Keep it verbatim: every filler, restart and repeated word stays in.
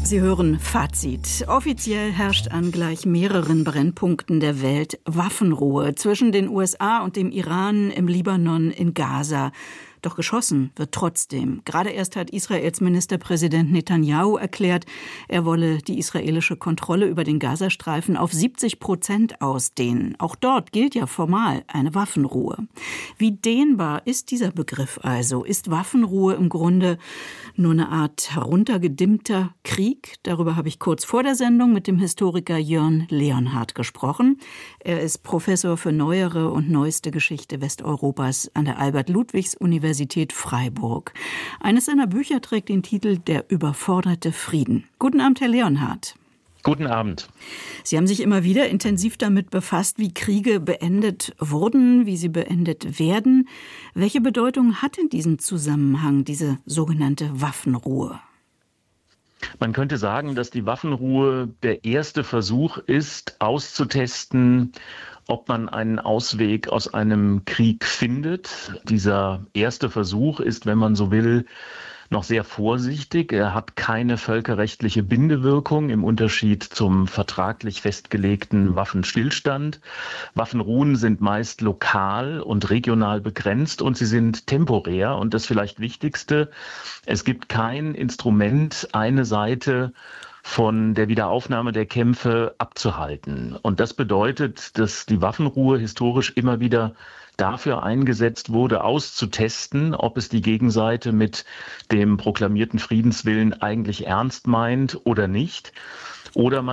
Sie hören Fazit. Offiziell herrscht an gleich mehreren Brennpunkten der Welt Waffenruhe zwischen den U S A und dem Iran, im Libanon, in Gaza. Doch geschossen wird trotzdem. Gerade erst hat Israels Ministerpräsident Netanyahu erklärt, er wolle die israelische Kontrolle über den Gazastreifen auf siebzig Prozent ausdehnen. Auch dort gilt ja formal eine Waffenruhe. Wie dehnbar ist dieser Begriff also? Ist Waffenruhe im Grunde nur eine Art heruntergedimmter Krieg? Darüber habe ich kurz vor der Sendung mit dem Historiker Jörn Leonhardt gesprochen. Er ist Professor für neuere und neueste Geschichte Westeuropas an der Albert-Ludwigs-Universität Universität Freiburg. Eines seiner Bücher trägt den Titel Der überforderte Frieden. Guten Abend, Herr Leonhardt. Guten Abend. Sie haben sich immer wieder intensiv damit befasst, wie Kriege beendet wurden, wie sie beendet werden. Welche Bedeutung hat in diesem Zusammenhang diese sogenannte Waffenruhe? Man könnte sagen, dass die Waffenruhe der erste Versuch ist, auszutesten, ob man einen Ausweg aus einem Krieg findet. Dieser erste Versuch ist, wenn man so will, noch sehr vorsichtig. Er hat keine völkerrechtliche Bindewirkung im Unterschied zum vertraglich festgelegten Waffenstillstand. Waffenruhen sind meist lokal und regional begrenzt und sie sind temporär. Und das vielleicht Wichtigste, es gibt kein Instrument, eine Seite von der Wiederaufnahme der Kämpfe abzuhalten. Und das bedeutet, dass die Waffenruhe historisch immer wieder dafür eingesetzt wurde, auszutesten, ob es die Gegenseite mit dem proklamierten Friedenswillen eigentlich ernst meint oder nicht. Oder man